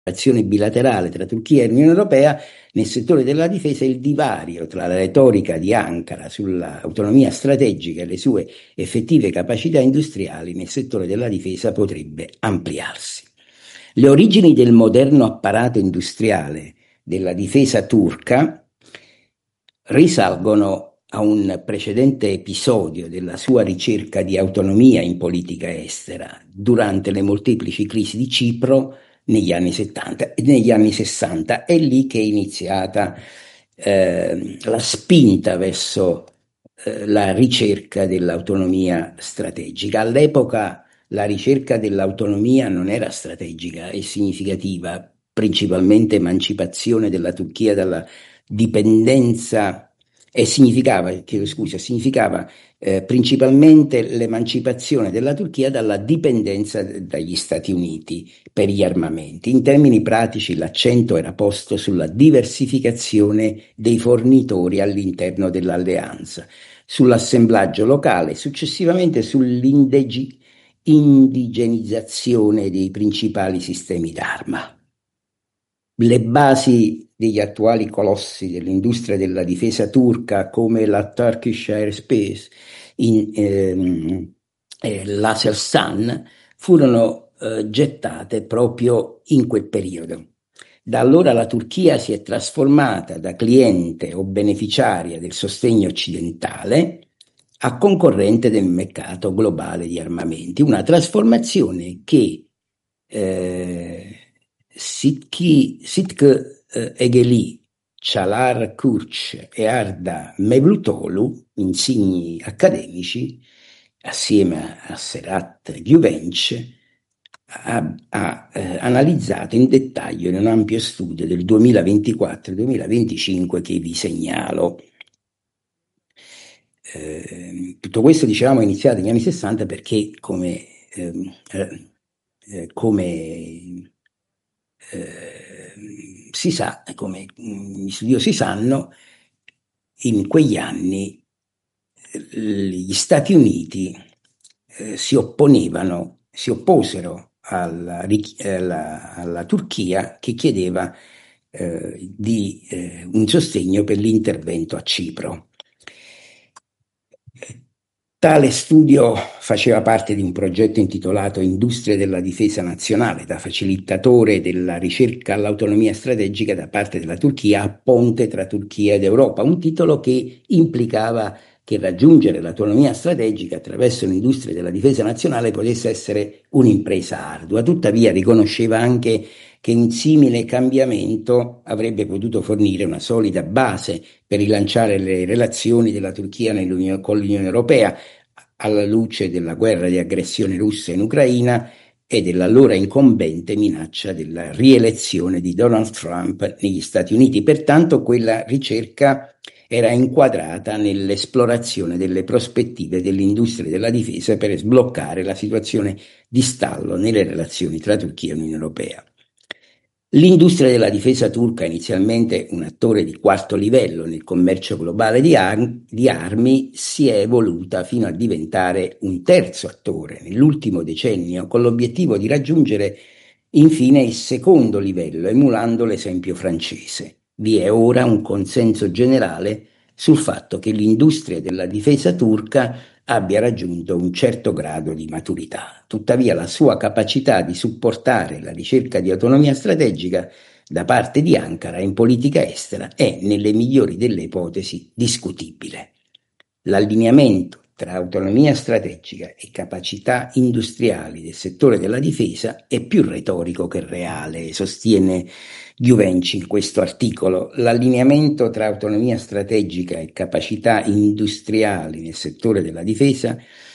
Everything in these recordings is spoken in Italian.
azione bilaterale tra Turchia e Unione Europea nel settore della difesa, il divario tra la retorica di Ankara sull'autonomia strategica e le sue effettive capacità industriali nel settore della difesa potrebbe ampliarsi. Le origini del moderno apparato industriale della difesa turca risalgono a un precedente episodio della sua ricerca di autonomia in politica estera durante le molteplici crisi di Cipro negli anni 70 e negli anni 60. È lì che è iniziata la spinta verso la ricerca dell'autonomia strategica. All'epoca la ricerca dell'autonomia non era strategica e significativa, principalmente emancipazione della Turchia dalla dipendenza e significava principalmente l'emancipazione della Turchia dalla dipendenza dagli Stati Uniti per gli armamenti. In termini pratici l'accento era posto sulla diversificazione dei fornitori all'interno dell'alleanza, sull'assemblaggio locale, successivamente sull'indigenizzazione dei principali sistemi d'arma. Le basi degli attuali colossi dell'industria della difesa turca, come la Turkish Aerospace, l'Aselsan, furono gettate proprio in quel periodo. Da allora la Turchia si è trasformata da cliente o beneficiaria del sostegno occidentale a concorrente del mercato globale di armamenti, una trasformazione che Sıtkı Egeli, Çağlar Kürç e Arda Mevlütoğlu, insigni accademici, assieme a Serhat Güvenç, ha analizzato in dettaglio in un ampio studio del 2024-2025 che vi segnalo. Tutto questo, diciamo, è iniziato negli anni 60 perché, come si sa, come gli studiosi sanno, in quegli anni gli Stati Uniti si opposero alla Turchia, che chiedeva un sostegno per l'intervento a Cipro. Tale studio faceva parte di un progetto intitolato Industria della difesa nazionale, da facilitatore della ricerca all'autonomia strategica da parte della Turchia a ponte tra Turchia ed Europa, un titolo che implicava che raggiungere l'autonomia strategica attraverso l'industria della difesa nazionale potesse essere un'impresa ardua. Tuttavia riconosceva anche che un simile cambiamento avrebbe potuto fornire una solida base per rilanciare le relazioni della Turchia con l'Unione Europea alla luce della guerra di aggressione russa in Ucraina e dell'allora incombente minaccia della rielezione di Donald Trump negli Stati Uniti. Pertanto quella ricerca era inquadrata nell'esplorazione delle prospettive dell'industria della difesa per sbloccare la situazione di stallo nelle relazioni tra Turchia e Unione Europea. L'industria della difesa turca, inizialmente un attore di quarto livello nel commercio globale di armi, si è evoluta fino a diventare un terzo attore nell'ultimo decennio, con l'obiettivo di raggiungere infine il secondo livello, emulando l'esempio francese. Vi è ora un consenso generale sul fatto che l'industria della difesa turca abbia raggiunto un certo grado di maturità. Tuttavia la sua capacità di supportare la ricerca di autonomia strategica da parte di Ankara in politica estera è, nelle migliori delle ipotesi, discutibile. L'allineamento tra autonomia strategica e capacità industriali del settore della difesa è più retorico che reale, sostiene Güvenç in questo articolo. L'allineamento tra autonomia strategica e capacità industriali nel settore della difesa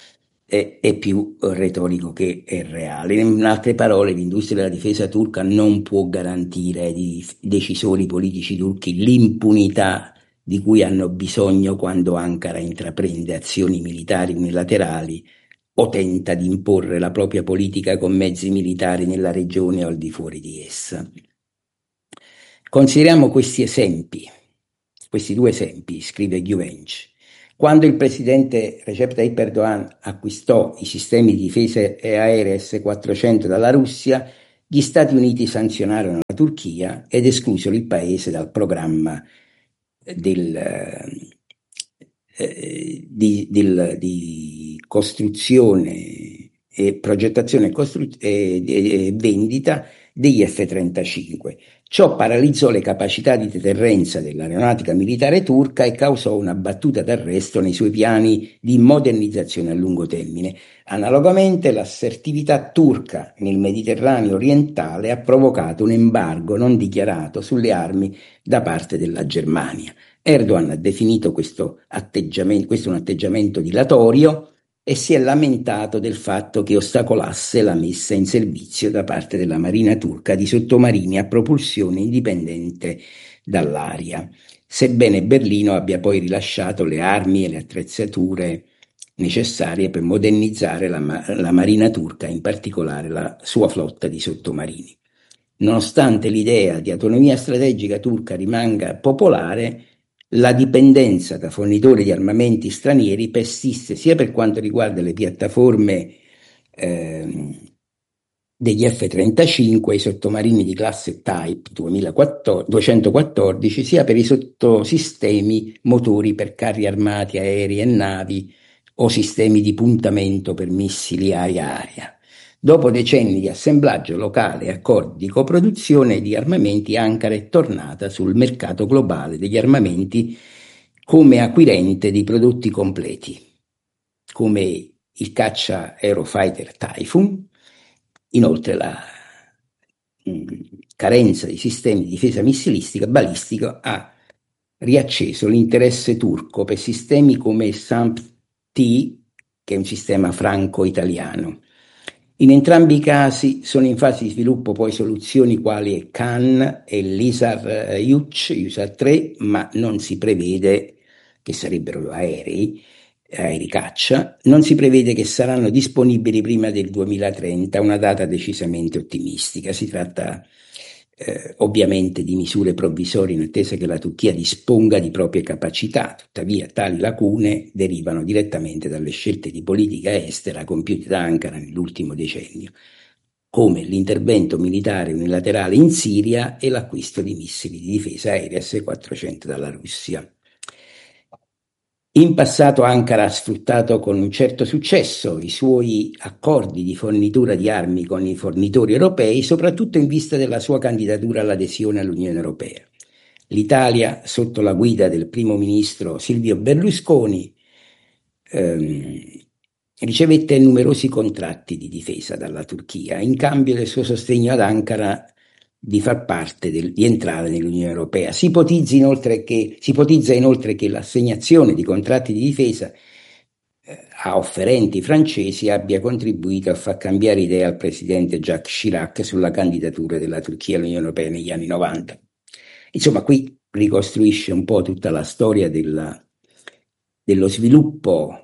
è più retorico che è reale. In altre parole, l'industria della difesa turca non può garantire ai decisori politici turchi l'impunità di cui hanno bisogno quando Ankara intraprende azioni militari unilaterali o tenta di imporre la propria politica con mezzi militari nella regione o al di fuori di essa. Consideriamo questi due esempi, scrive Güvenç. Quando il presidente Recep Tayyip Erdogan acquistò i sistemi di difesa aerea S-400 dalla Russia, gli Stati Uniti sanzionarono la Turchia ed esclusero il paese dal programma di costruzione e progettazione e vendita degli F-35. Ciò paralizzò le capacità di deterrenza dell'aeronautica militare turca e causò una battuta d'arresto nei suoi piani di modernizzazione a lungo termine. Analogamente, l'assertività turca nel Mediterraneo orientale ha provocato un embargo non dichiarato sulle armi da parte della Germania. Erdogan ha definito questo un atteggiamento dilatorio e si è lamentato del fatto che ostacolasse la messa in servizio da parte della Marina turca di sottomarini a propulsione indipendente dall'aria, sebbene Berlino abbia poi rilasciato le armi e le attrezzature necessarie per modernizzare la Marina turca, in particolare la sua flotta di sottomarini. Nonostante l'idea di autonomia strategica turca rimanga popolare, la dipendenza da fornitori di armamenti stranieri persiste sia per quanto riguarda le piattaforme degli F-35, i sottomarini di classe Type 214, sia per i sottosistemi motori per carri armati, aerei e navi o sistemi di puntamento per missili aria-aria. Dopo decenni di assemblaggio locale e accordi di coproduzione di armamenti, Ankara è tornata sul mercato globale degli armamenti come acquirente di prodotti completi, come il caccia Eurofighter Typhoon. Inoltre la carenza di sistemi di difesa missilistica balistica ha riacceso l'interesse turco per sistemi come SAMP-T, che è un sistema franco-italiano. In entrambi i casi sono in fase di sviluppo poi soluzioni quali Khan e l'ISAR USAR 3, ma non si prevede che sarebbero aerei caccia, non si prevede che saranno disponibili prima del 2030, una data decisamente ottimistica. Si tratta ovviamente di misure provvisorie in attesa che la Turchia disponga di proprie capacità. Tuttavia tali lacune derivano direttamente dalle scelte di politica estera compiute da Ankara nell'ultimo decennio, come l'intervento militare unilaterale in Siria e l'acquisto di missili di difesa aerea S-400 dalla Russia. In passato Ankara ha sfruttato con un certo successo i suoi accordi di fornitura di armi con i fornitori europei, soprattutto in vista della sua candidatura all'adesione all'Unione Europea. L'Italia, sotto la guida del primo ministro Silvio Berlusconi, ricevette numerosi contratti di difesa dalla Turchia in cambio del suo sostegno ad Ankara di far parte di entrare nell'Unione Europea. Si ipotizza inoltre che l'assegnazione di contratti di difesa a offerenti francesi abbia contribuito a far cambiare idea al presidente Jacques Chirac sulla candidatura della Turchia all'Unione Europea negli anni 90. Insomma, qui ricostruisce un po' tutta la storia dello sviluppo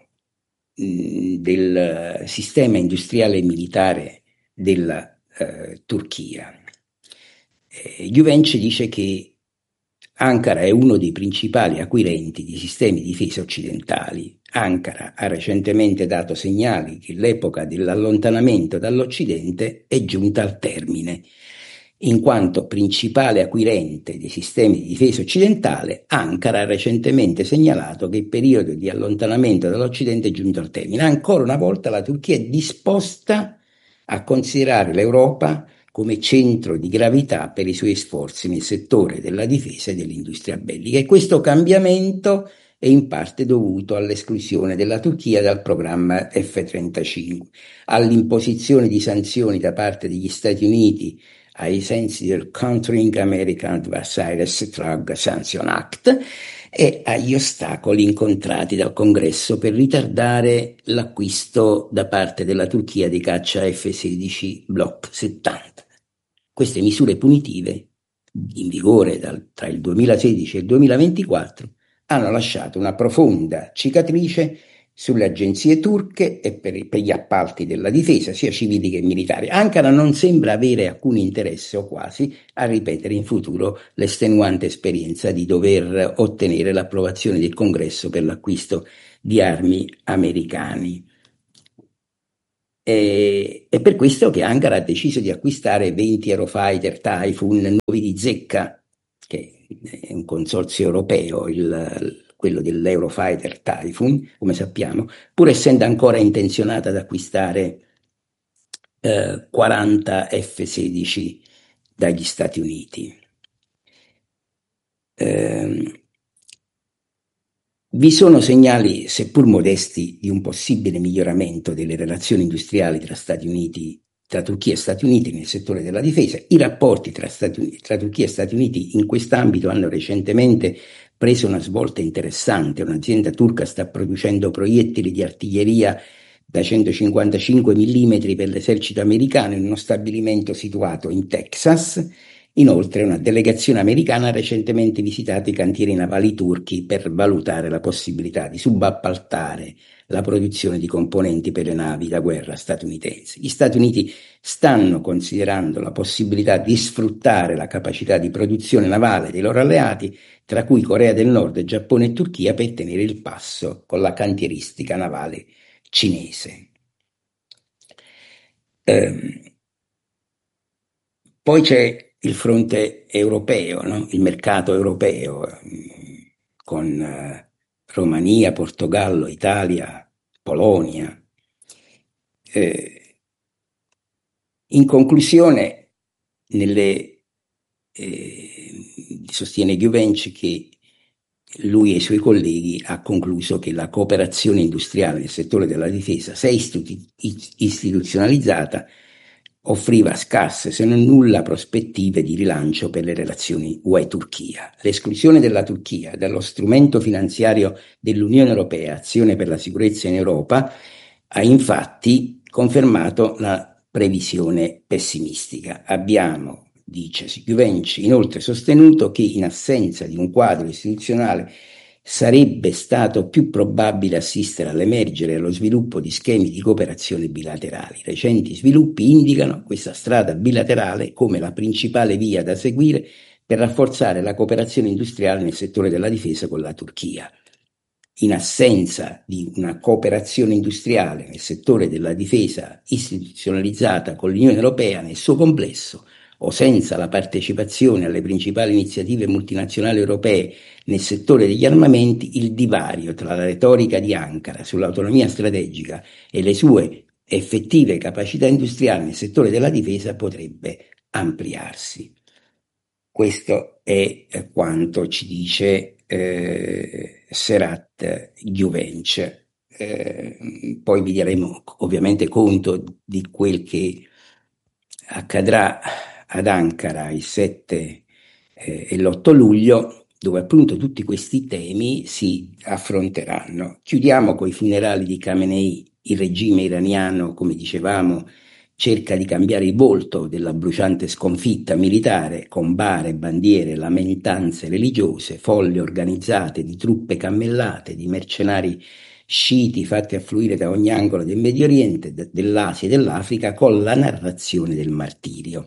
del sistema industriale e militare della Turchia. Juvenci dice che Ankara è uno dei principali acquirenti di sistemi di difesa occidentali. Ankara ha recentemente dato segnali che l'epoca dell'allontanamento dall'Occidente è giunta al termine. In quanto principale acquirente dei sistemi di difesa occidentale, Ankara ha recentemente segnalato che il periodo di allontanamento dall'Occidente è giunto al termine. Ancora una volta la Turchia è disposta a considerare l'Europa come centro di gravità per i suoi sforzi nel settore della difesa e dell'industria bellica. E questo cambiamento è in parte dovuto all'esclusione della Turchia dal programma F-35, all'imposizione di sanzioni da parte degli Stati Uniti ai sensi del Countering American Adversaries Drug Sanction Act e agli ostacoli incontrati dal Congresso per ritardare l'acquisto da parte della Turchia dei caccia F-16 Block 70. Queste misure punitive, in vigore tra il 2016 e il 2024, hanno lasciato una profonda cicatrice sulle agenzie turche e per gli appalti della difesa, sia civili che militari. Ankara non sembra avere alcun interesse o quasi a ripetere in futuro l'estenuante esperienza di dover ottenere l'approvazione del Congresso per l'acquisto di armi americani. È per questo che Ankara ha deciso di acquistare 20 Eurofighter Typhoon nuovi di zecca, che è un consorzio europeo, quello dell'Eurofighter Typhoon, come sappiamo, pur essendo ancora intenzionata ad acquistare 40 F-16 dagli Stati Uniti. Vi sono segnali, seppur modesti, di un possibile miglioramento delle relazioni industriali tra Turchia e Stati Uniti nel settore della difesa. I rapporti tra Turchia e Stati Uniti in quest'ambito hanno recentemente preso una svolta interessante. Un'azienda turca sta producendo proiettili di artiglieria da 155 mm per l'esercito americano in uno stabilimento situato in Texas. Inoltre, una delegazione americana ha recentemente visitato i cantieri navali turchi per valutare la possibilità di subappaltare la produzione di componenti per le navi da guerra statunitensi. Gli Stati Uniti stanno considerando la possibilità di sfruttare la capacità di produzione navale dei loro alleati, tra cui Corea del Nord, Giappone e Turchia, per tenere il passo con la cantieristica navale cinese. Poi c'è il fronte europeo, no? Il mercato europeo, con Romania, Portogallo, Italia, Polonia. In conclusione, sostiene Guvenc che lui e i suoi colleghi ha concluso che la cooperazione industriale nel settore della difesa, se istituzionalizzata, offriva scarse se non nulla prospettive di rilancio per le relazioni UE-Turchia. L'esclusione della Turchia dallo strumento finanziario dell'Unione Europea, Azione per la sicurezza in Europa, ha infatti confermato la previsione pessimistica. Abbiamo, dice Guvenc, inoltre sostenuto che in assenza di un quadro istituzionale sarebbe stato più probabile assistere all'emergere e allo sviluppo di schemi di cooperazione bilaterali. Recenti sviluppi indicano questa strada bilaterale come la principale via da seguire per rafforzare la cooperazione industriale nel settore della difesa con la Turchia. In assenza di una cooperazione industriale nel settore della difesa istituzionalizzata con l'Unione Europea nel suo complesso, o senza la partecipazione alle principali iniziative multinazionali europee nel settore degli armamenti, il divario tra la retorica di Ankara sull'autonomia strategica e le sue effettive capacità industriali nel settore della difesa potrebbe ampliarsi. Questo è quanto ci dice Serhat Guvenc. Poi vi daremo ovviamente conto di quel che accadrà ad Ankara il 7 e l'8 luglio, dove appunto tutti questi temi si affronteranno. Chiudiamo con i funerali di Khamenei. Il regime iraniano, come dicevamo, cerca di cambiare il volto della bruciante sconfitta militare con bare, bandiere, lamentanze religiose, folle organizzate di truppe cammellate, di mercenari sciiti fatti affluire da ogni angolo del Medio Oriente, dell'Asia e dell'Africa con la narrazione del martirio.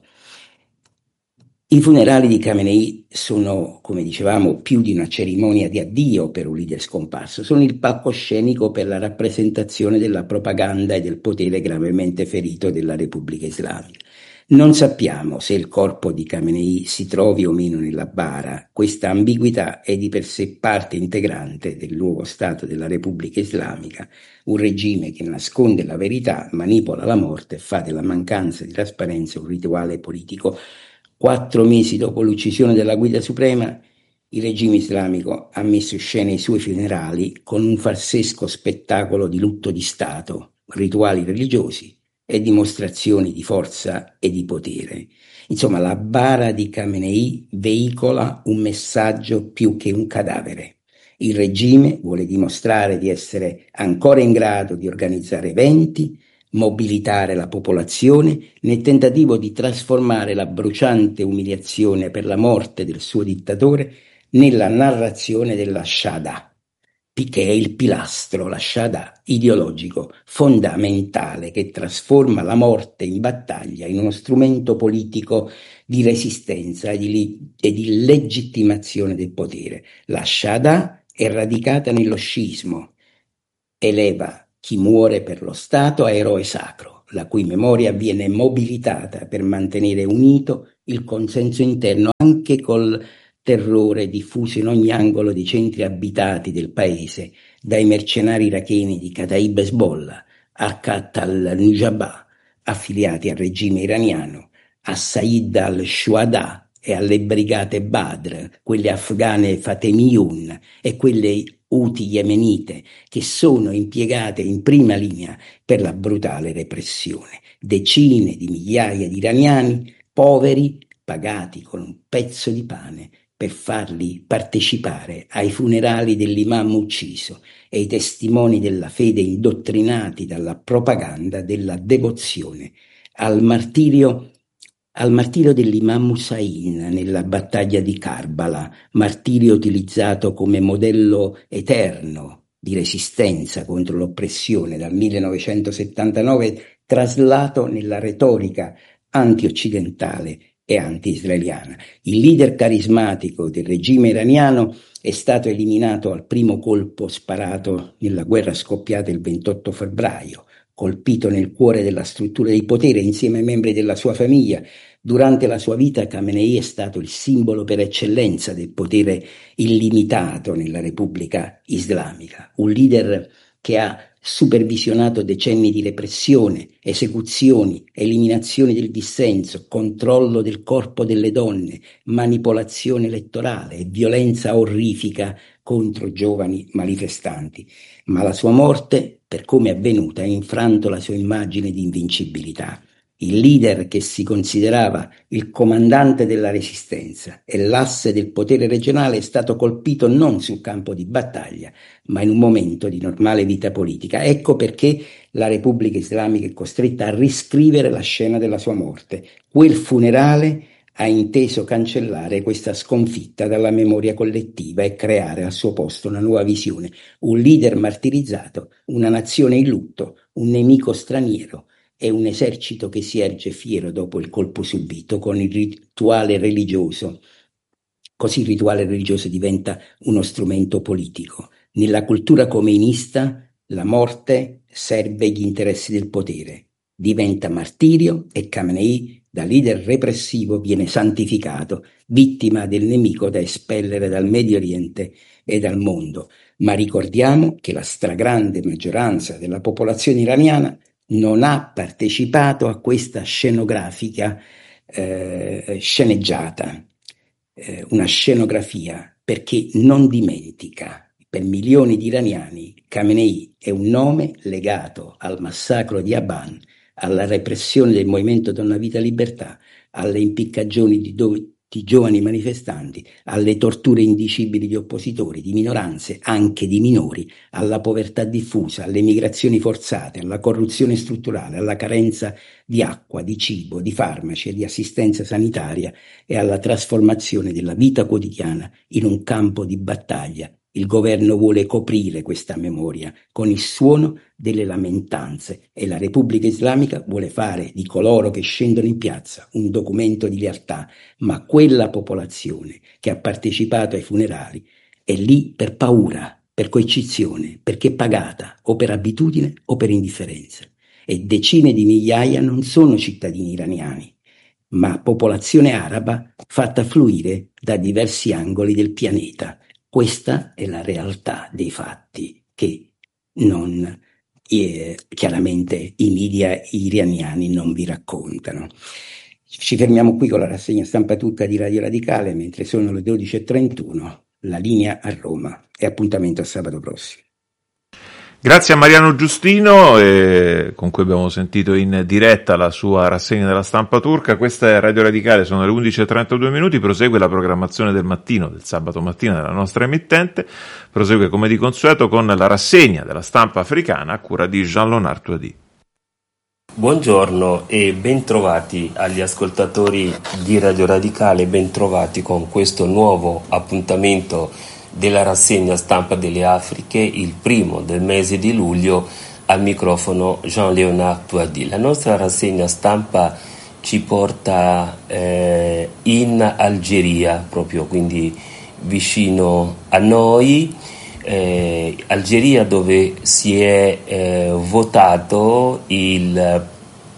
I funerali di Khamenei sono, come dicevamo, più di una cerimonia di addio per un leader scomparso, sono il palcoscenico per la rappresentazione della propaganda e del potere gravemente ferito della Repubblica Islamica. Non sappiamo se il corpo di Khamenei si trovi o meno nella bara. Questa ambiguità è di per sé parte integrante del nuovo Stato della Repubblica Islamica, un regime che nasconde la verità, manipola la morte e fa della mancanza di trasparenza un rituale politico. 4 mesi dopo l'uccisione della Guida Suprema, il regime islamico ha messo in scena i suoi funerali con un farsesco spettacolo di lutto di Stato, rituali religiosi e dimostrazioni di forza e di potere. Insomma, la bara di Khamenei veicola un messaggio più che un cadavere. Il regime vuole dimostrare di essere ancora in grado di organizzare eventi, mobilitare la popolazione nel tentativo di trasformare la bruciante umiliazione per la morte del suo dittatore nella narrazione della Shahada, che è il pilastro, la Shahada, ideologico fondamentale che trasforma la morte in battaglia in uno strumento politico di resistenza e di legittimazione del potere. La Shahada è radicata nello sciismo, eleva chi muore per lo Stato a eroe sacro. la cui memoria viene mobilitata per mantenere unito il consenso interno anche col terrore diffuso in ogni angolo dei centri abitati del paese, dai mercenari iracheni di Kataib Hezbollah a Khat al-Nujaba, affiliati al regime iraniano, a Said al-Shuhada e alle brigate Badr, quelle afghane Fatemiyun e quelle Houthi yemenite, che sono impiegate in prima linea per la brutale repressione. Decine di migliaia di iraniani poveri pagati con un pezzo di pane per farli partecipare ai funerali dell'imam ucciso e i testimoni della fede indottrinati dalla propaganda della devozione al martirio dell'imam Hussein nella battaglia di Karbala, martirio utilizzato come modello eterno di resistenza contro l'oppressione dal 1979, traslato nella retorica anti-occidentale e anti-israeliana. Il leader carismatico del regime iraniano è stato eliminato al primo colpo sparato nella guerra scoppiata il 28 febbraio, colpito nel cuore della struttura di potere insieme ai membri della sua famiglia. Durante la sua vita Khamenei è stato il simbolo per eccellenza del potere illimitato nella Repubblica Islamica, un leader che ha supervisionato decenni di repressione, esecuzioni, eliminazione del dissenso, controllo del corpo delle donne, manipolazione elettorale e violenza orrifica contro giovani manifestanti. Ma la sua morte, per come è avvenuta, ha infranto la sua immagine di invincibilità. Il leader che si considerava il comandante della resistenza e l'asse del potere regionale è stato colpito non sul campo di battaglia, ma in un momento di normale vita politica. Ecco perché la Repubblica Islamica è costretta a riscrivere la scena della sua morte. Quel funerale ha inteso cancellare questa sconfitta dalla memoria collettiva e creare al suo posto una nuova visione, un leader martirizzato, una nazione in lutto, un nemico straniero e un esercito che si erge fiero dopo il colpo subito con il rituale religioso. Così il rituale religioso diventa uno strumento politico. Nella cultura khomeinista la morte serve gli interessi del potere, diventa martirio e Khamenei, da leader repressivo, viene santificato, vittima del nemico da espellere dal Medio Oriente e dal mondo. Ma ricordiamo che la stragrande maggioranza della popolazione iraniana non ha partecipato a questa scenografica sceneggiata, una scenografia, perché non dimentica. Per milioni di iraniani Khamenei è un nome legato al massacro di Aban, alla repressione del movimento Donna Vita Libertà, alle impiccagioni di giovani manifestanti, alle torture indicibili di oppositori, di minoranze, anche di minori, alla povertà diffusa, alle migrazioni forzate, alla corruzione strutturale, alla carenza di acqua, di cibo, di farmaci e di assistenza sanitaria e alla trasformazione della vita quotidiana in un campo di battaglia. Il governo vuole coprire questa memoria con il suono delle lamentanze e la Repubblica Islamica vuole fare di coloro che scendono in piazza un documento di lealtà, ma quella popolazione che ha partecipato ai funerali è lì per paura, per coercizione, perché pagata o per abitudine o per indifferenza. E decine di migliaia non sono cittadini iraniani, ma popolazione araba fatta fluire da diversi angoli del pianeta. Questa è la realtà dei fatti che non chiaramente i media iraniani non vi raccontano. Ci fermiamo qui con la rassegna stampa turca di Radio Radicale, mentre sono le 12:31, la linea a Roma e appuntamento a sabato prossimo. Grazie a Mariano Giustino, con cui abbiamo sentito in diretta la sua rassegna della stampa turca. Questa è Radio Radicale, sono le 11:32, prosegue la programmazione del mattino, del sabato mattina della nostra emittente, prosegue come di consueto con la rassegna della stampa africana a cura di Jean-Leonard Touadi. Buongiorno e bentrovati agli ascoltatori di Radio Radicale, bentrovati con questo nuovo appuntamento della rassegna stampa delle Afriche, il primo del mese di luglio. Al microfono Jean-Leonard Touadi. La nostra rassegna stampa ci porta in Algeria, proprio quindi vicino a noi, Algeria, dove si è votato il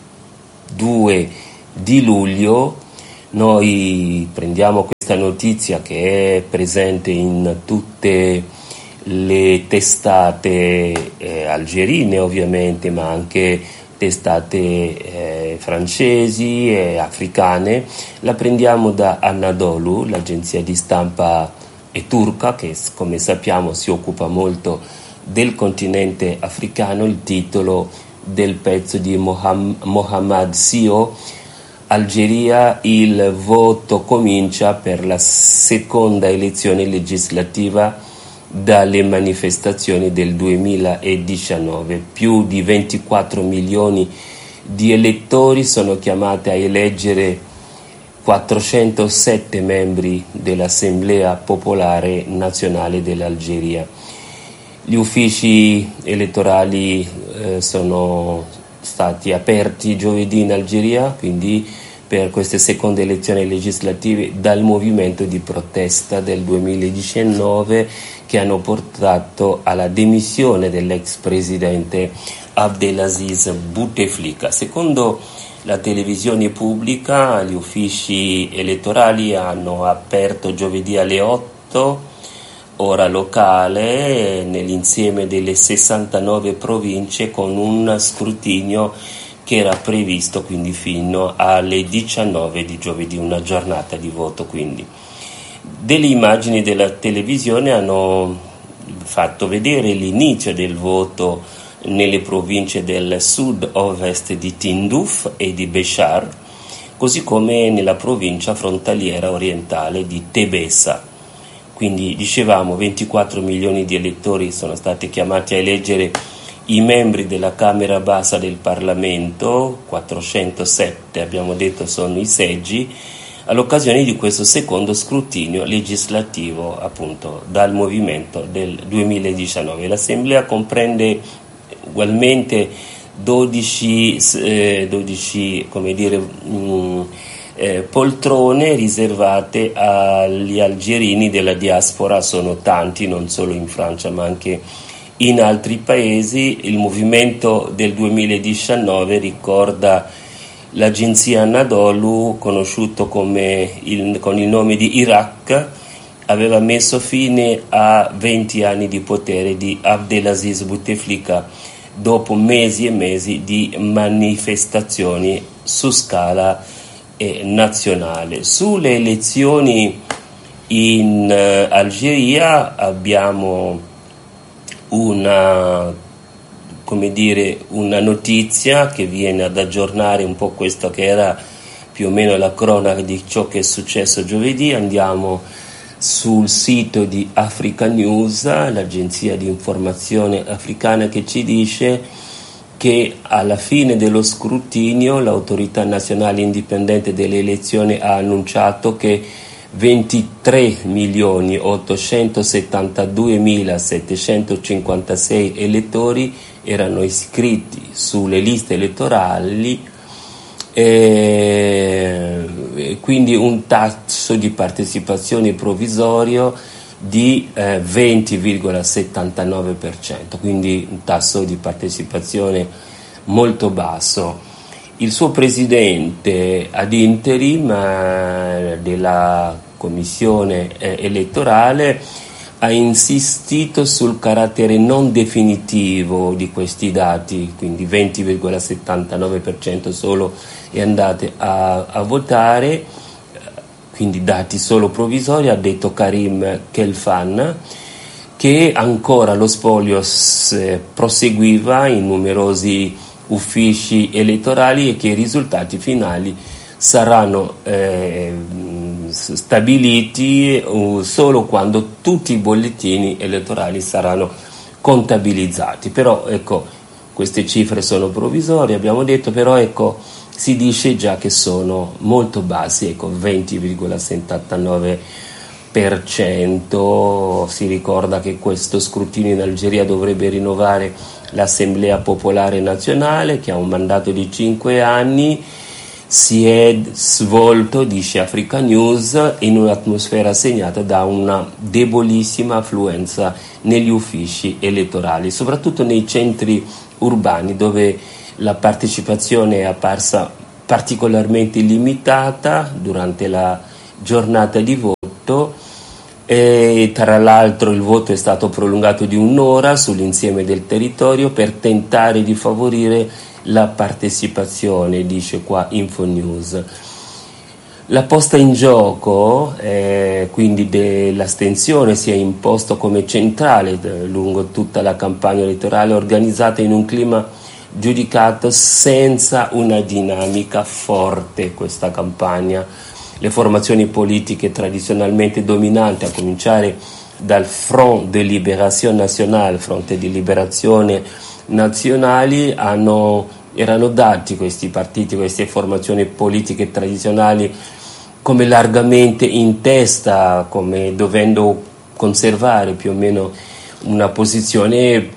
2 di luglio. Noi prendiamo questa notizia che è presente in tutte le testate algerine ovviamente, ma anche testate francesi e africane. La prendiamo da Anadolu, l'agenzia di stampa turca che, come sappiamo, si occupa molto del continente africano. Il titolo del pezzo di Mohammad Sio: Algeria, il voto comincia per la seconda elezione legislativa dalle manifestazioni del 2019. Più di 24 milioni di elettori sono chiamati a eleggere 407 membri dell'Assemblea Popolare Nazionale dell'Algeria. Gli uffici elettorali sono stati aperti giovedì in Algeria, quindi per queste seconde elezioni legislative, dal movimento di protesta del 2019 che hanno portato alla dimissione dell'ex presidente Abdelaziz Bouteflika. Secondo la televisione pubblica, gli uffici elettorali hanno aperto giovedì alle 8 ora locale nell'insieme delle 69 province, con un scrutinio che era previsto quindi fino alle 19 di giovedì, una giornata di voto. Quindi delle immagini della televisione hanno fatto vedere l'inizio del voto nelle province del sud-ovest di Tindouf e di Béchar, così come nella provincia frontaliera orientale di Tebessa. Quindi dicevamo 24 milioni di elettori sono stati chiamati a eleggere i membri della Camera Bassa del Parlamento, 407 abbiamo detto sono i seggi, all'occasione di questo secondo scrutinio legislativo appunto dal movimento del 2019. L'Assemblea comprende ugualmente 12 poltrone riservate agli algerini della diaspora. Sono tanti, non solo in Francia ma anche in altri paesi. Il movimento del 2019, ricorda l'agenzia Anadolu, conosciuto con il nome di Iraq, aveva messo fine a 20 anni di potere di Abdelaziz Bouteflika dopo mesi e mesi di manifestazioni su scala nazionale. Sulle elezioni in Algeria abbiamo una notizia che viene ad aggiornare un po' questa che era più o meno la cronaca di ciò che è successo giovedì. Andiamo sul sito di Africa News, l'agenzia di informazione africana, che ci dice che alla fine dello scrutinio l'autorità nazionale indipendente delle elezioni ha annunciato che 23.872.756 elettori erano iscritti sulle liste elettorali, quindi un tasso di partecipazione provvisorio di 20,79%, quindi un tasso di partecipazione molto basso. Il suo presidente ad interim della commissione elettorale ha insistito sul carattere non definitivo di questi dati, quindi 20,79% solo è andate a votare, quindi dati solo provvisori. Ha detto Karim Khelfan che ancora lo spoglio proseguiva in numerosi uffici elettorali e che i risultati finali saranno stabiliti solo quando tutti i bollettini elettorali saranno contabilizzati. Però ecco, queste cifre sono provvisorie, abbiamo detto, però ecco, si dice già che sono molto bassi, ecco, 20,79%. Si ricorda che questo scrutinio in Algeria dovrebbe rinnovare l'Assemblea Popolare Nazionale, che ha un mandato di 5 anni. Si è svolto, dice Africa News, in un'atmosfera segnata da una debolissima affluenza negli uffici elettorali, soprattutto nei centri urbani, dove la partecipazione è apparsa particolarmente limitata durante la giornata di voto, e tra l'altro il voto è stato prolungato di un'ora sull'insieme del territorio per tentare di favorire la partecipazione, dice qua Infonews. La posta in gioco quindi dell'astensione si è imposto come centrale lungo tutta la campagna elettorale, organizzata in un clima giudicato senza una dinamica forte. Questa campagna, le formazioni politiche tradizionalmente dominanti, a cominciare dal Front de Libération Nationale, Fronte di Liberazione Nazionali, erano dati questi partiti, queste formazioni politiche tradizionali come largamente in testa, come dovendo conservare più o meno una posizione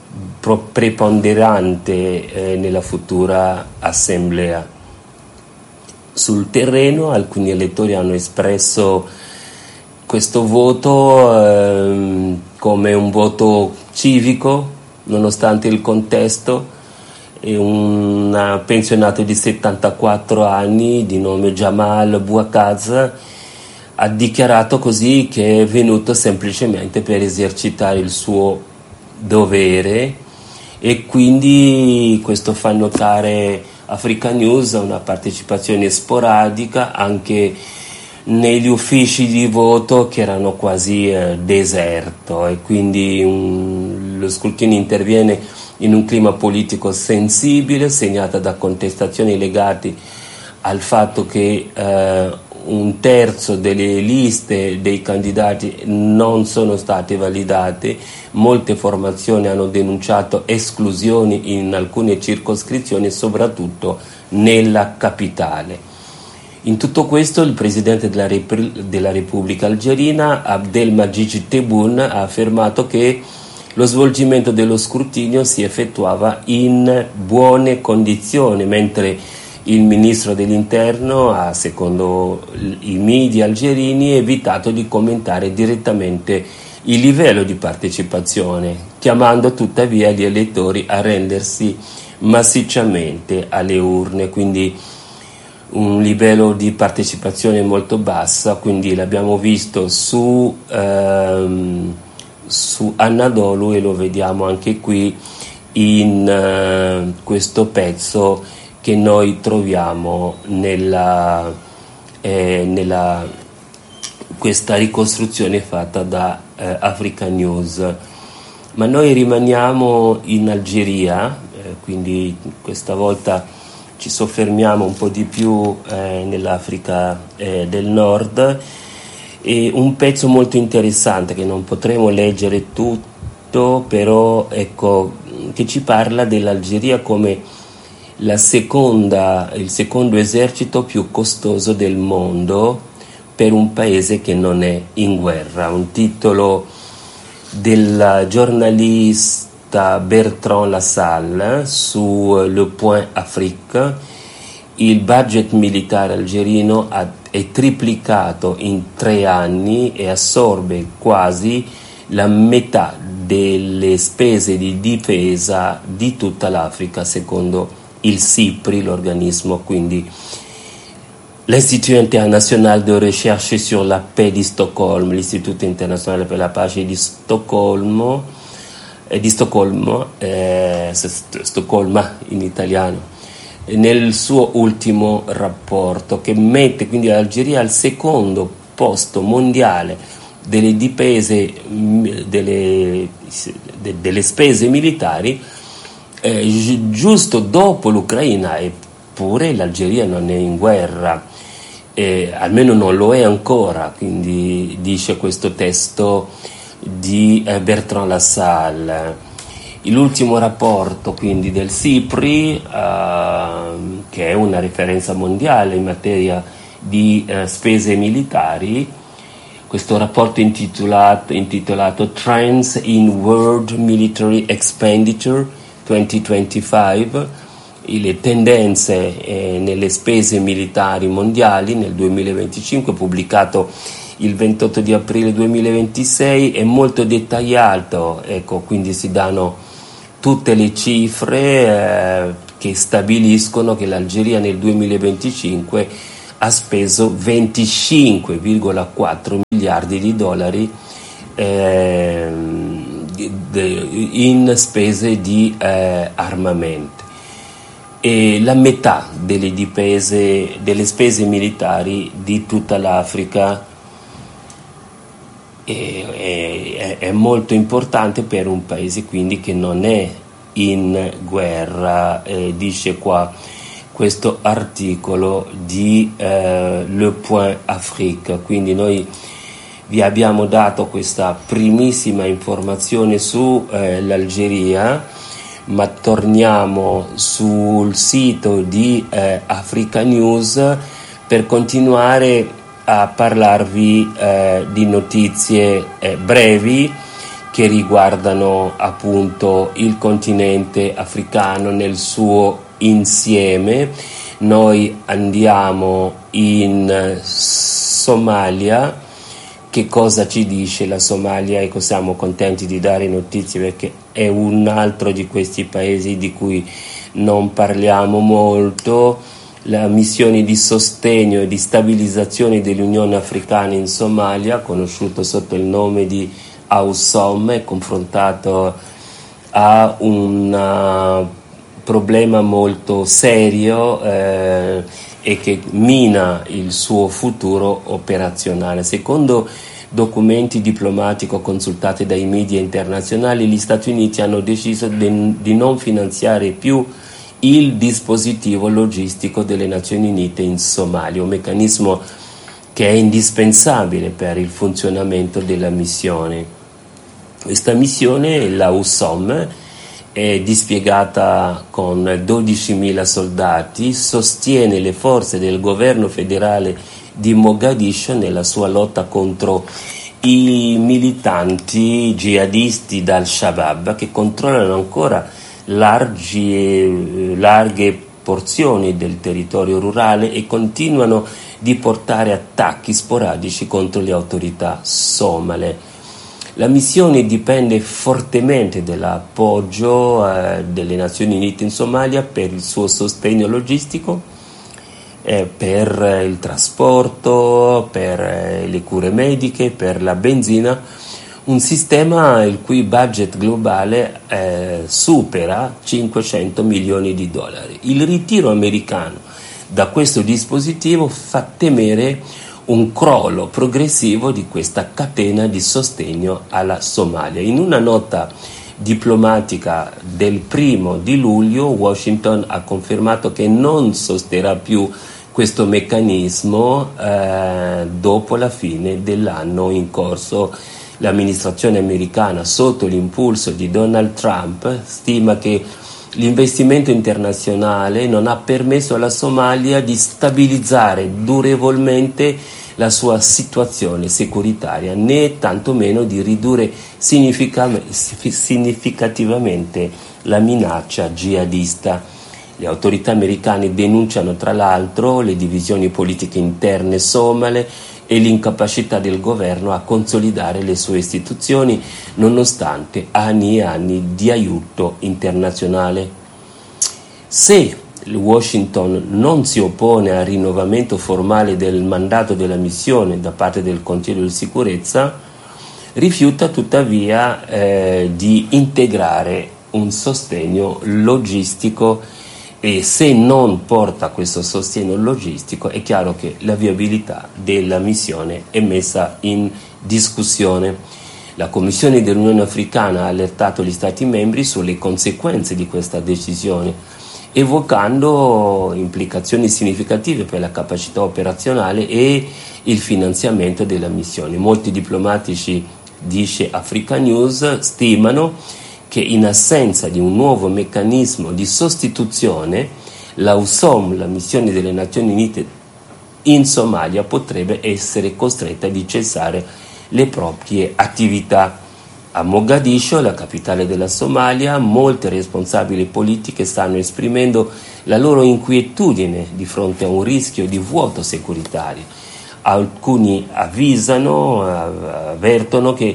preponderante nella futura assemblea. Sul terreno alcuni elettori hanno espresso questo voto come un voto civico, nonostante il contesto. Un pensionato di 74 anni di nome Jamal Bouakaz ha dichiarato così che è venuto semplicemente per esercitare il suo dovere, e quindi questo fa notare Africa News una partecipazione sporadica anche negli uffici di voto, che erano quasi deserto, e quindi lo scrutinio interviene in un clima politico sensibile, segnata da contestazioni legate al fatto che un terzo delle liste dei candidati non sono state validate. Molte formazioni hanno denunciato esclusioni in alcune circoscrizioni, soprattutto nella capitale. In tutto questo il presidente della Repubblica algerina, Abdelmadjid Tebboune, ha affermato che lo svolgimento dello scrutinio si effettuava in buone condizioni, mentre il ministro dell'Interno ha, secondo i media algerini, evitato di commentare direttamente il livello di partecipazione, chiamando tuttavia gli elettori a rendersi massicciamente alle urne, quindi un livello di partecipazione molto bassa. Quindi l'abbiamo visto su Anadolu, e lo vediamo anche qui in questo pezzo che noi troviamo nella questa ricostruzione fatta da Africa News. Ma noi rimaniamo in Algeria, quindi questa volta ci soffermiamo un po' di più nell'Africa del Nord. E un pezzo molto interessante che non potremo leggere tutto, però ecco, che ci parla dell'Algeria come il secondo esercito più costoso del mondo per un paese che non è in guerra. Un titolo del giornalista Bertrand Lassalle su Le Point Afrique. Il budget militare algerino è triplicato in 3 anni e assorbe quasi la metà delle spese di difesa di tutta l'Africa, secondo il SIPRI, l'organismo, quindi l'Institut International de Recherche sur la Paix di Stoccolma, l'Istituto Internazionale per la Pace di Stoccolma in italiano, nel suo ultimo rapporto, che mette quindi l'Algeria al secondo posto mondiale delle difese, delle spese militari, giusto dopo l'Ucraina. Eppure l'Algeria non è in guerra, almeno non lo è ancora, quindi dice questo testo di Bertrand Lassalle. L'ultimo rapporto quindi del SIPRI, che è una referenza mondiale in materia di spese militari, questo rapporto intitolato Trends in World Military Expenditure 2025, le tendenze nelle spese militari mondiali nel 2025, pubblicato il 28 di aprile 2026, è molto dettagliato, ecco, quindi si danno tutte le cifre che stabiliscono che l'Algeria nel 2025 ha speso 25,4 miliardi di dollari in spese di armamento, e la metà delle spese militari di tutta l'Africa. È molto importante per un paese quindi che non è in guerra, dice qua questo articolo di Le Point Afrique. Quindi noi vi abbiamo dato questa primissima informazione su l'Algeria, ma torniamo sul sito di Africa News per continuare a parlarvi di notizie brevi che riguardano appunto il continente africano nel suo insieme. Noi andiamo in Somalia. Che cosa ci dice la Somalia? Ecco, siamo contenti di dare notizie perché è un altro di questi paesi di cui non parliamo molto. La missione di sostegno e di stabilizzazione dell'Unione Africana in Somalia, conosciuto sotto il nome di AUSOM, è confrontato a un problema molto serio e che mina il suo futuro operazionale. Secondo documenti diplomatici consultati dai media internazionali, gli Stati Uniti hanno deciso di non finanziare più il dispositivo logistico delle Nazioni Unite in Somalia, un meccanismo che è indispensabile per il funzionamento della missione. Questa missione, la USOM, è dispiegata con 12.000 soldati, sostiene le forze del governo federale di Mogadiscio nella sua lotta contro i militanti jihadisti dal-Shabaab che controllano ancora larghe porzioni del territorio rurale e continuano di portare attacchi sporadici contro le autorità somale. La missione dipende fortemente dall'appoggio delle Nazioni Unite in Somalia per il suo sostegno logistico, per il trasporto, per le cure mediche, per la benzina, un sistema il cui budget globale supera 500 milioni di dollari. Il ritiro americano da questo dispositivo fa temere un crollo progressivo di questa catena di sostegno alla Somalia. In una nota diplomatica del 1 di luglio, Washington ha confermato che non sosterrà più questo meccanismo dopo la fine dell'anno in corso. L'amministrazione americana, sotto l'impulso di Donald Trump, stima che l'investimento internazionale non ha permesso alla Somalia di stabilizzare durevolmente la sua situazione securitaria, né tantomeno di ridurre significativamente la minaccia jihadista. Le autorità americane denunciano tra l'altro le divisioni politiche interne somale e l'incapacità del governo a consolidare le sue istituzioni nonostante anni e anni di aiuto internazionale. Se Washington non si oppone al rinnovamento formale del mandato della missione da parte del Consiglio di sicurezza, rifiuta tuttavia di integrare un sostegno logistico, e se non porta questo sostegno logistico è chiaro che la viabilità della missione è messa in discussione. La Commissione dell'Unione Africana ha allertato gli Stati membri sulle conseguenze di questa decisione, evocando implicazioni significative per la capacità operazionale e il finanziamento della missione. Molti diplomatici, dice Africa News, stimano che in assenza di un nuovo meccanismo di sostituzione, la USOM, la missione delle Nazioni Unite in Somalia, potrebbe essere costretta di cessare le proprie attività. A Mogadiscio, la capitale della Somalia, molte responsabili politiche stanno esprimendo la loro inquietudine di fronte a un rischio di vuoto securitario. Alcuni avvertono che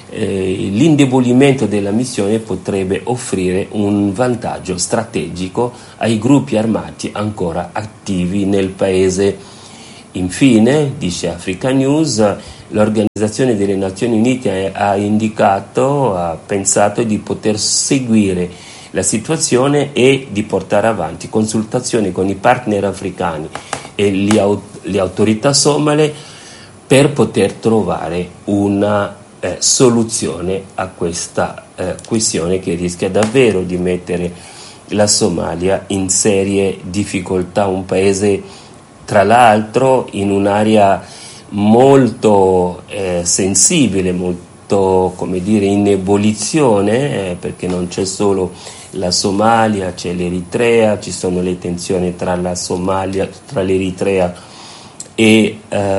l'indebolimento della missione potrebbe offrire un vantaggio strategico ai gruppi armati ancora attivi nel paese. Infine, dice Africa News, l'Organizzazione delle Nazioni Unite ha pensato di poter seguire la situazione e di portare avanti consultazioni con i partner africani e le autorità somale per poter trovare una soluzione a questa questione che rischia davvero di mettere la Somalia in serie difficoltà, un paese tra l'altro in un'area molto sensibile, molto, come dire, in ebollizione, perché non c'è solo la Somalia, c'è l'Eritrea, ci sono le tensioni tra la Somalia, tra l'Eritrea e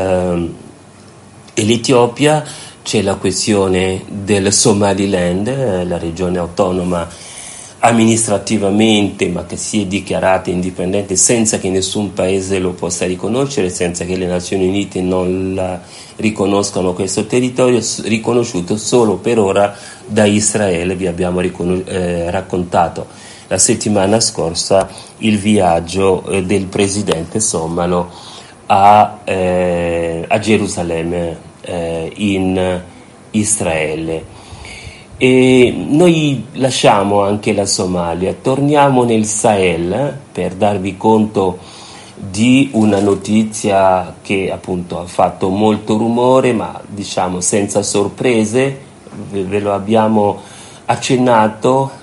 l'Etiopia, c'è la questione del Somaliland, la regione autonoma amministrativamente, ma che si è dichiarata indipendente senza che nessun paese lo possa riconoscere, senza che le Nazioni Unite non la riconoscano questo territorio, riconosciuto solo per ora da Israele. Vi abbiamo raccontato la settimana scorsa il viaggio del presidente somalo a Gerusalemme in Israele. E noi lasciamo anche la Somalia, torniamo nel Sahel per darvi conto di una notizia che appunto ha fatto molto rumore, ma diciamo senza sorprese. Ve lo abbiamo accennato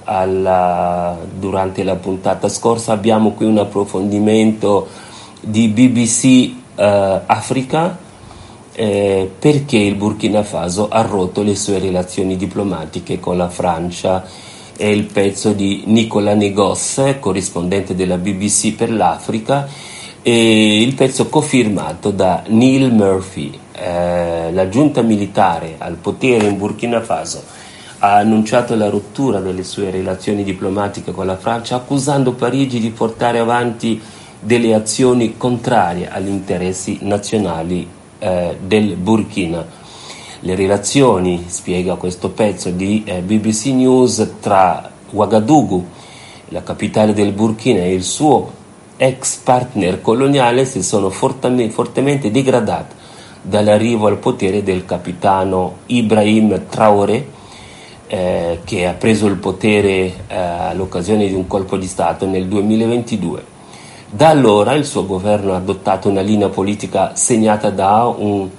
durante la puntata scorsa. Abbiamo qui un approfondimento di BBC Africa, perché il Burkina Faso ha rotto le sue relazioni diplomatiche con la Francia. È il pezzo di Nicolas Negos, corrispondente della BBC per l'Africa, e il pezzo cofirmato da Neil Murphy. La giunta militare al potere in Burkina Faso ha annunciato la rottura delle sue relazioni diplomatiche con la Francia, accusando Parigi di portare avanti delle azioni contrarie agli interessi nazionali del Burkina. Le relazioni, spiega questo pezzo di BBC News, tra Ouagadougou, la capitale del Burkina, e il suo ex partner coloniale si sono fortemente degradate dall'arrivo al potere del capitano Ibrahim Traoré, che ha preso il potere all'occasione di un colpo di Stato nel 2022. Da allora il suo governo ha adottato una linea politica segnata da un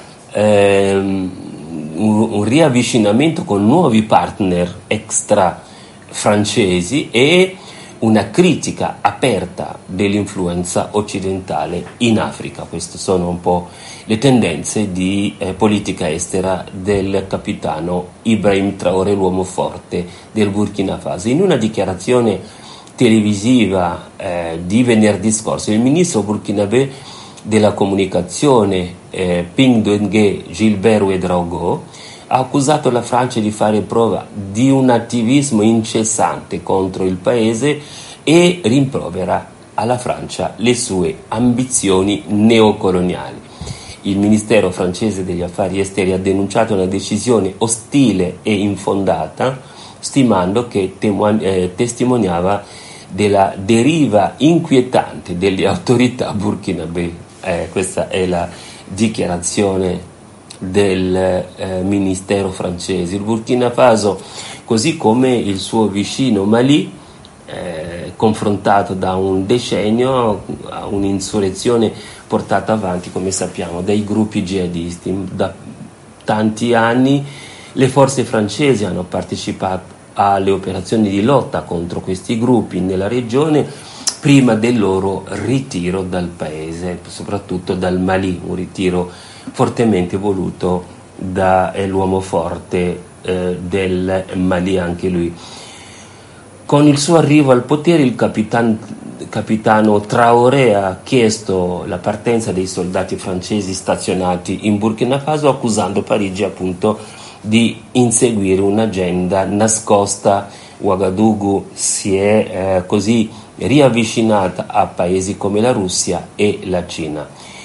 riavvicinamento con nuovi partner extra francesi e una critica aperta dell'influenza occidentale in Africa. Queste sono un po' le tendenze di politica estera del capitano Ibrahim Traoré, l'uomo forte del Burkina Faso. In una dichiarazione televisiva di venerdì scorso, il ministro burkinabè della comunicazione Ping-Dengue Gilbert Ouedraogo ha accusato la Francia di fare prova di un attivismo incessante contro il paese e rimprovera alla Francia le sue ambizioni neocoloniali. Il Ministero francese degli Affari Esteri ha denunciato una decisione ostile e infondata, stimando che testimoniava della deriva inquietante delle autorità burkinabè. Questa è la dichiarazione del ministero francese. Il Burkina Faso, così come il suo vicino Mali, confrontato da un decennio a un'insurrezione portata avanti, come sappiamo, dai gruppi jihadisti. Da tanti anni le forze francesi hanno partecipato alle operazioni di lotta contro questi gruppi nella regione prima del loro ritiro dal paese, soprattutto dal Mali, un ritiro fortemente voluto dall'uomo forte del Mali, anche lui. Con il suo arrivo al potere il capitano Traoré ha chiesto la partenza dei soldati francesi stazionati in Burkina Faso, accusando Parigi appunto di inseguire un'agenda nascosta. Ouagadougou si è così riavvicinata a paesi come la Russia e la Cina.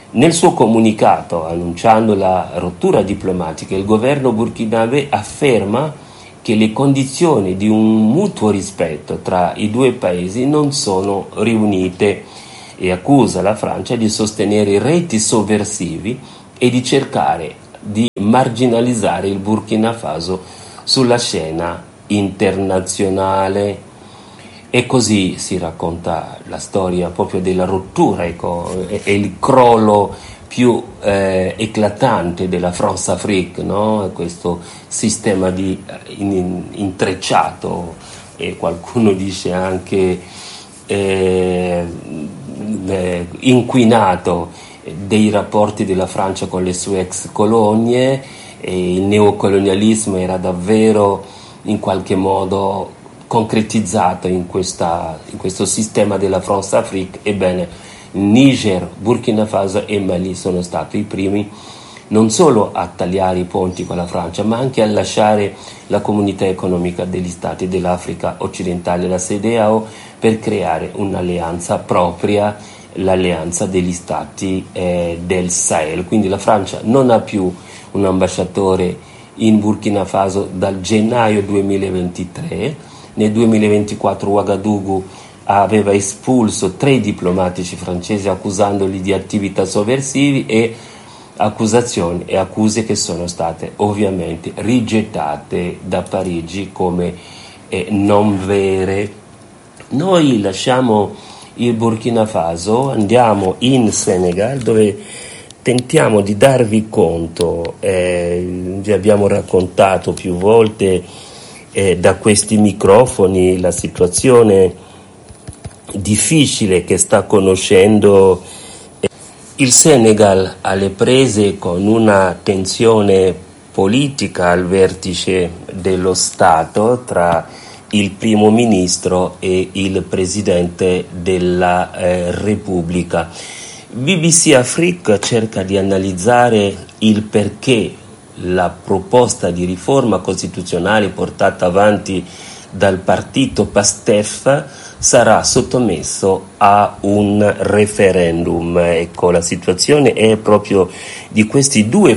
Nel suo comunicato annunciando la rottura diplomatica, il governo burkinabè afferma che le condizioni di un mutuo rispetto tra i due paesi non sono riunite e accusa la Francia di sostenere reti sovversivi e di cercare di marginalizzare il Burkina Faso sulla scena internazionale. E così si racconta la storia proprio della rottura, ecco, e il crollo più eclatante della France-Afrique, no? Questo sistema di intrecciato, e qualcuno dice anche inquinato, dei rapporti della Francia con le sue ex colonie, e il neocolonialismo era davvero in qualche modo concretizzato in questo sistema della France-Afrique. Ebbene, Niger, Burkina Faso e Mali sono stati i primi non solo a tagliare i ponti con la Francia, ma anche a lasciare la comunità economica degli stati dell'Africa occidentale, la CEDEAO, per creare un'alleanza propria, l'alleanza degli stati del Sahel. Quindi la Francia non ha più un ambasciatore in Burkina Faso dal gennaio 2023. Nel 2024 Ouagadougou aveva espulso 3 diplomatici francesi accusandoli di attività sovversive, e accuse che sono state ovviamente rigettate da Parigi come non vere. Noi lasciamo il Burkina Faso, andiamo in Senegal, dove tentiamo di darvi conto, vi abbiamo raccontato più volte da questi microfoni la situazione difficile che sta conoscendo il Senegal, alle prese con una tensione politica al vertice dello Stato tra il primo ministro e il presidente della Repubblica. BBC Afrique cerca di analizzare il perché la proposta di riforma costituzionale portata avanti dal partito PASTEF sarà sottomesso a un referendum. Ecco, la situazione è proprio di questi due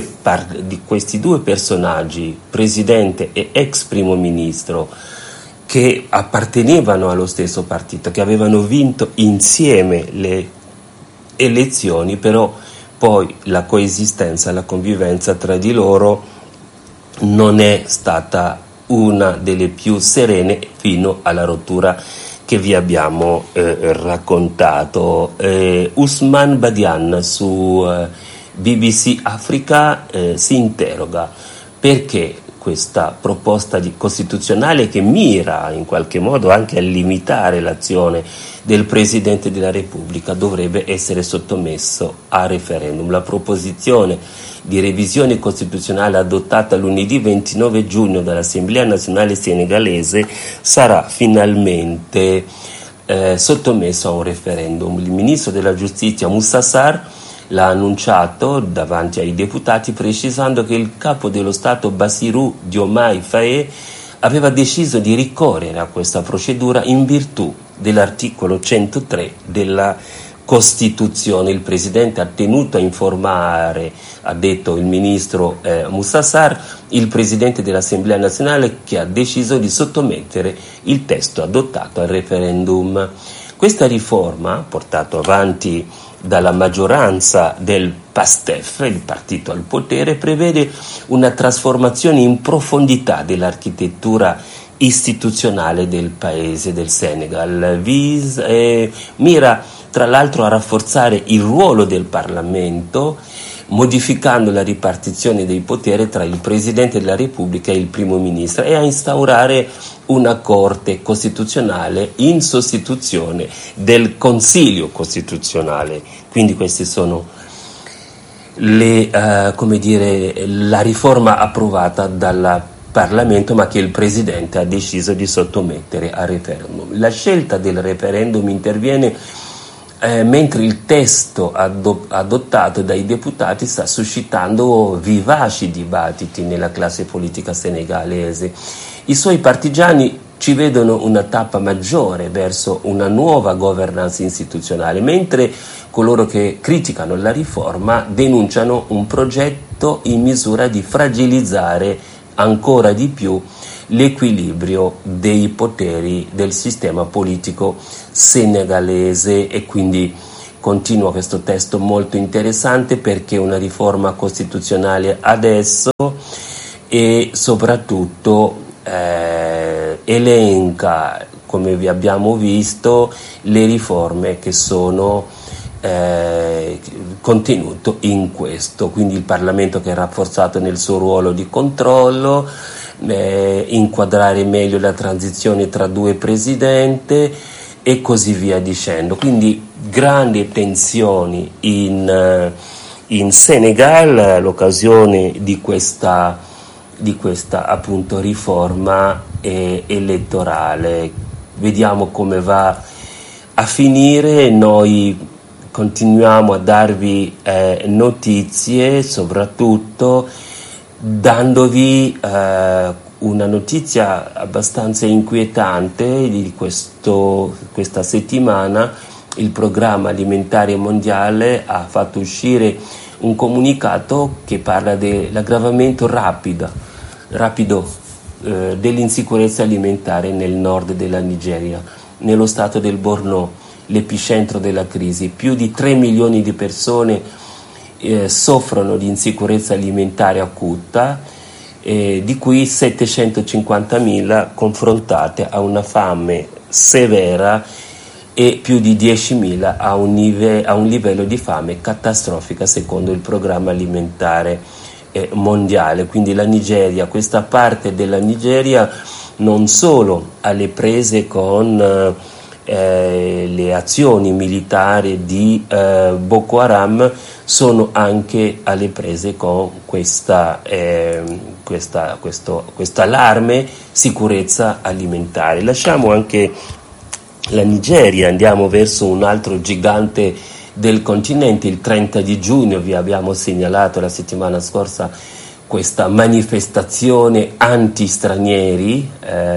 personaggi, presidente e ex primo ministro, che appartenevano allo stesso partito, che avevano vinto insieme le elezioni, però poi la coesistenza, la convivenza tra di loro non è stata una delle più serene fino alla rottura che vi abbiamo raccontato. Ousmane Badiane su BBC Africa si interroga perché questa proposta costituzionale, che mira in qualche modo anche a limitare l'azione del Presidente della Repubblica, dovrebbe essere sottomesso a referendum. La proposizione di revisione costituzionale adottata lunedì 29 giugno dall'Assemblea Nazionale Senegalese sarà finalmente sottomesso a un referendum. Il ministro della Giustizia Moussa Sarr l'ha annunciato davanti ai deputati, precisando che il capo dello Stato Bassirou Diomaye Faye aveva deciso di ricorrere a questa procedura in virtù dell'articolo 103 della Costituzione. Il Presidente ha tenuto a informare, ha detto il ministro Moussa Sarr, il Presidente dell'Assemblea Nazionale, che ha deciso di sottomettere il testo adottato al referendum. Questa riforma, portata avanti dalla maggioranza del PASTEF, il partito al potere, prevede una trasformazione in profondità dell'architettura istituzionale del paese del Senegal. Mira tra l'altro a rafforzare il ruolo del Parlamento, modificando la ripartizione dei poteri tra il Presidente della Repubblica e il Primo Ministro, e a instaurare una Corte Costituzionale in sostituzione del Consiglio Costituzionale. Quindi queste sono la riforma approvata dal Parlamento, ma che il Presidente ha deciso di sottomettere a referendum. La scelta del referendum interviene mentre il testo adottato dai deputati sta suscitando vivaci dibattiti nella classe politica senegalese. I suoi partigiani ci vedono una tappa maggiore verso una nuova governance istituzionale, mentre coloro che criticano la riforma denunciano un progetto in misura di fragilizzare ancora di più l'equilibrio dei poteri del sistema politico senegalese. E quindi continua questo testo molto interessante, perché una riforma costituzionale adesso e soprattutto elenca, come vi abbiamo visto, le riforme che sono contenute in questo. Quindi il Parlamento che è rafforzato nel suo ruolo di controllo, inquadrare meglio la transizione tra due presidenti e così via dicendo. Quindi grandi tensioni in Senegal, l'occasione di questa appunto riforma elettorale. Vediamo come va a finire. Noi continuiamo a darvi notizie, soprattutto dandovi una notizia abbastanza inquietante di questa settimana. Il Programma Alimentare Mondiale ha fatto uscire un comunicato che parla dell'aggravamento rapido dell'insicurezza alimentare nel nord della Nigeria, nello stato del Borno, l'epicentro della crisi. Più di 3 milioni di persone soffrono di insicurezza alimentare acuta, di cui 750.000 confrontate a una fame severa e più di 10.000 a un livello di fame catastrofica secondo il Programma Alimentare Mondiale. Quindi la Nigeria, questa parte della Nigeria, non solo alle prese con le azioni militari di Boko Haram, sono anche alle prese con questo allarme sicurezza alimentare. Lasciamo anche la Nigeria, andiamo verso un altro gigante del continente. Il 30 di giugno vi abbiamo segnalato la settimana scorsa questa manifestazione anti-stranieri,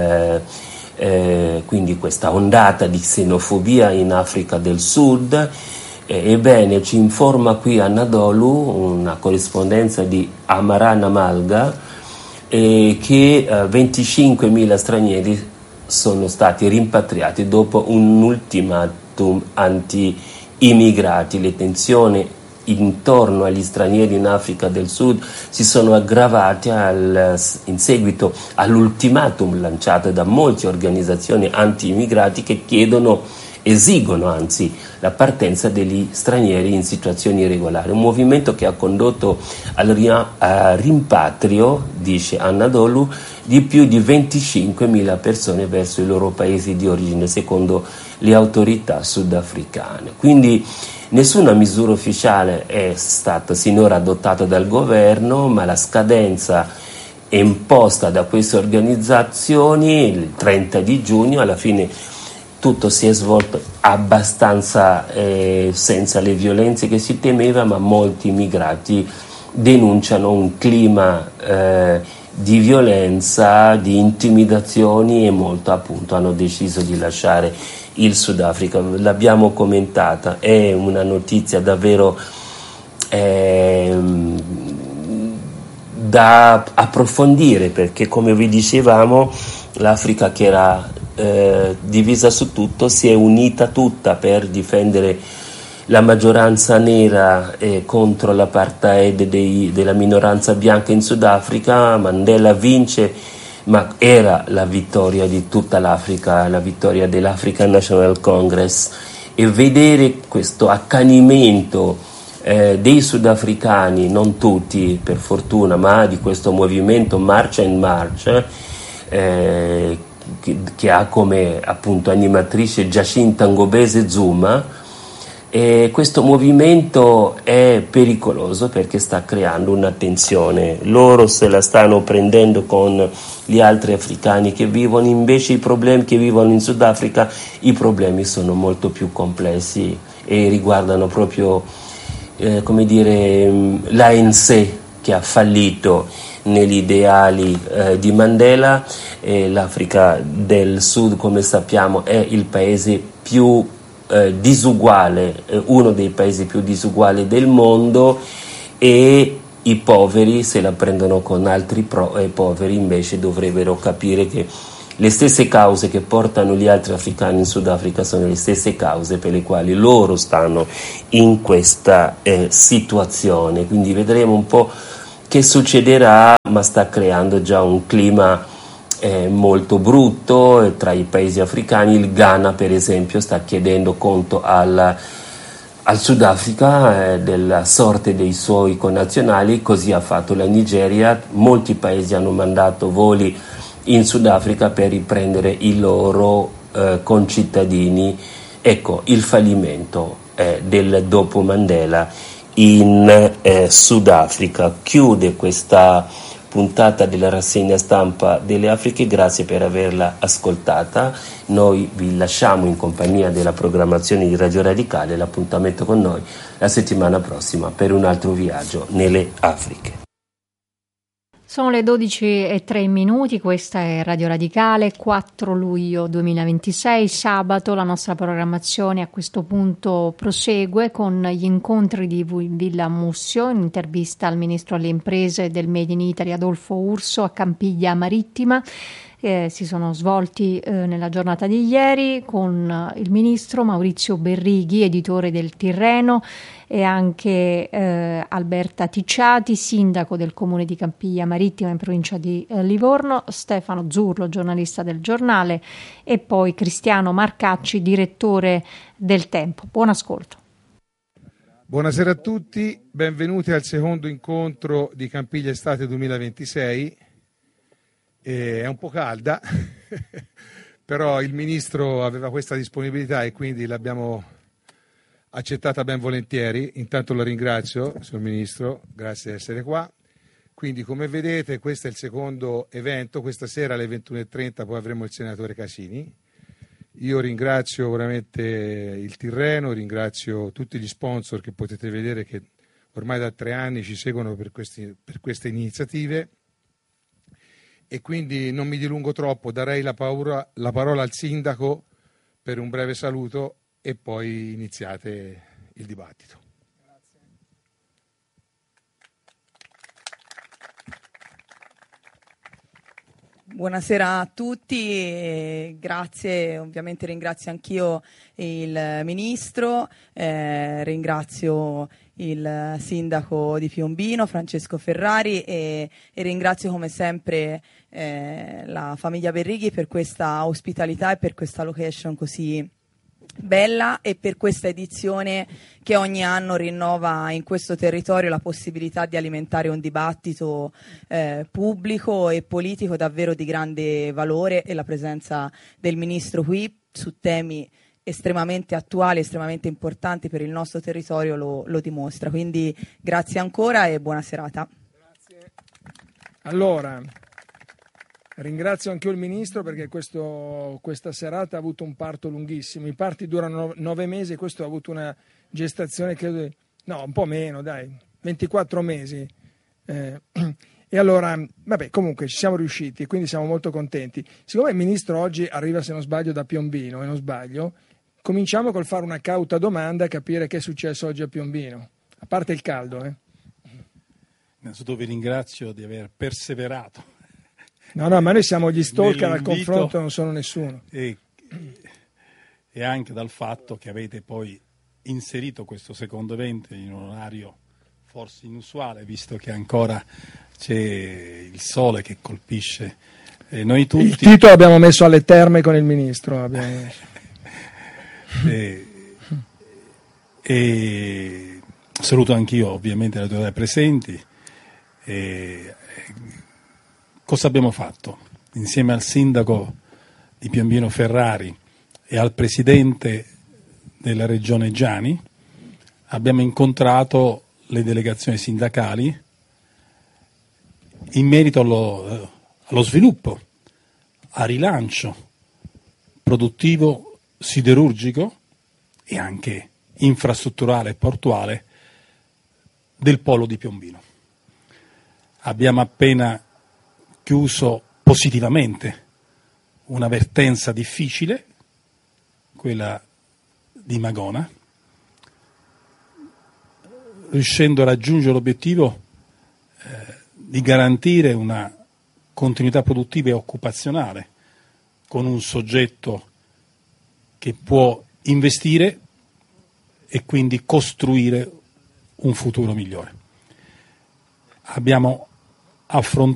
quindi questa ondata di xenofobia in Africa del Sud. Ebbene, ci informa qui Anadolu, una corrispondenza di Amaran Malga, che 25.000 stranieri sono stati rimpatriati dopo un ultimatum anti-immigrati. Le tensioni intorno agli stranieri in Africa del Sud si sono aggravate in seguito all'ultimatum lanciato da molte organizzazioni anti-immigrati che esigono anzi la partenza degli stranieri in situazioni irregolari, un movimento che ha condotto al rimpatrio, dice Anadolu, di più di 25.000 persone verso i loro paesi di origine, secondo le autorità sudafricane. Quindi nessuna misura ufficiale è stata sinora adottata dal governo, ma la scadenza imposta da queste organizzazioni, il 30 di giugno, alla fine tutto si è svolto abbastanza senza le violenze che si temeva, ma molti immigrati denunciano un clima di violenza, di intimidazioni, e molto appunto hanno deciso di lasciare il Sudafrica. L'abbiamo commentata, è una notizia davvero da approfondire, perché come vi dicevamo l'Africa, che era divisa su tutto, si è unita tutta per difendere la maggioranza nera contro l'apartheid della minoranza bianca in Sudafrica. Mandela vince, ma era la vittoria di tutta l'Africa, la vittoria dell'African National Congress, e vedere questo accanimento dei sudafricani, non tutti per fortuna, ma di questo movimento March and March, che ha come appunto animatrice Jacinta Ngobese Zuma. E questo movimento è pericoloso perché sta creando una tensione. Loro se la stanno prendendo con gli altri africani che vivono, invece i problemi che vivono in Sudafrica, i problemi sono molto più complessi e riguardano proprio l'ANC, che ha fallito negli ideali di Mandela. L'Africa del Sud, come sappiamo, è il paese più disuguale, uno dei paesi più disuguali del mondo, e i poveri se la prendono con altri poveri. Invece dovrebbero capire che le stesse cause che portano gli altri africani in Sudafrica sono le stesse cause per le quali loro stanno in questa situazione. Quindi vedremo un po' che succederà, ma sta creando già un clima molto brutto tra i paesi africani. Il Ghana, per esempio, sta chiedendo conto al Sudafrica della sorte dei suoi connazionali, così ha fatto la Nigeria. Molti paesi hanno mandato voli in Sudafrica per riprendere i loro concittadini. Ecco, il fallimento del dopo Mandela in Sudafrica. Chiude questa puntata della rassegna stampa delle Afriche, grazie per averla ascoltata. Noi vi lasciamo in compagnia della programmazione di Radio Radicale. L'appuntamento con noi la settimana prossima per un altro viaggio nelle Afriche. Sono le 12:03, questa è Radio Radicale, 4 luglio 2026, sabato. La nostra programmazione a questo punto prosegue con gli incontri di Villa Mussio, in intervista al Ministro alle Imprese del Made in Italy Adolfo Urso a Campiglia Marittima. Si sono svolti nella giornata di ieri con il Ministro Maurizio Berrighi, editore del Tirreno, e anche Alberta Ticciati, sindaco del comune di Campiglia Marittima in provincia di Livorno, Stefano Zurlo, giornalista del giornale, e poi Cristiano Marcacci, direttore del Tempo. Buon ascolto. Buonasera a tutti, benvenuti al secondo incontro di Campiglia Estate 2026. È un po' calda, però il Ministro aveva questa disponibilità e quindi l'abbiamo accettata ben volentieri. Intanto lo ringrazio, signor Ministro, grazie di essere qua. Quindi, come vedete, questo è il secondo evento. Questa sera alle 21:30 poi avremo il senatore Casini. Io ringrazio veramente il Tirreno, ringrazio tutti gli sponsor che potete vedere che ormai da 3 anni ci seguono per queste iniziative. E quindi non mi dilungo troppo, darei la parola al Sindaco per un breve saluto e poi iniziate il dibattito. Grazie. Buonasera a tutti, grazie, ovviamente ringrazio anch'io il Ministro, ringrazio il Sindaco di Piombino, Francesco Ferrari, e ringrazio come sempre la famiglia Berrighi per questa ospitalità e per questa location così bella e per questa edizione che ogni anno rinnova in questo territorio la possibilità di alimentare un dibattito pubblico e politico davvero di grande valore, e la presenza del Ministro qui su temi estremamente attuali, estremamente importanti per il nostro territorio lo dimostra. Quindi grazie ancora e buona serata. Grazie. Allora, ringrazio anche io il Ministro perché questa serata ha avuto un parto lunghissimo. I parti durano 9 mesi e questo ha avuto una gestazione, credo, no, un po' meno, dai, 24 mesi. E allora, vabbè, comunque ci siamo riusciti e quindi siamo molto contenti. Siccome il Ministro oggi arriva, se non sbaglio, da Piombino, e non sbaglio, cominciamo col fare una cauta domanda e capire che è successo oggi a Piombino, a parte il caldo. Innanzitutto vi ringrazio di aver perseverato. No, ma noi siamo gli stalker al confronto, non sono nessuno. E anche dal fatto che avete poi inserito questo secondo evento in un orario forse inusuale, visto che ancora c'è il sole che colpisce noi tutti. Il titolo abbiamo messo alle terme con il Ministro. E saluto anch'io ovviamente le autorità presenti. Cosa abbiamo fatto? Insieme al sindaco di Piombino Ferrari e al presidente della regione Giani abbiamo incontrato le delegazioni sindacali in merito allo sviluppo, al rilancio produttivo siderurgico e anche infrastrutturale e portuale del polo di Piombino. Abbiamo appena chiuso positivamente una vertenza difficile, quella di Magona, riuscendo a raggiungere l'obiettivo di garantire una continuità produttiva e occupazionale con un soggetto che può investire e quindi costruire un futuro migliore. Abbiamo affrontato